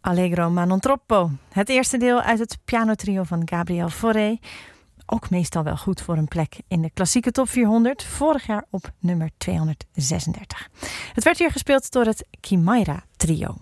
Allegro ma non troppo. Het eerste deel uit het pianotrio van Gabriel Fauré. Ook meestal wel goed voor een plek in de klassieke top 400. Vorig jaar op nummer 236. Het werd hier gespeeld door het Chimaira Trio.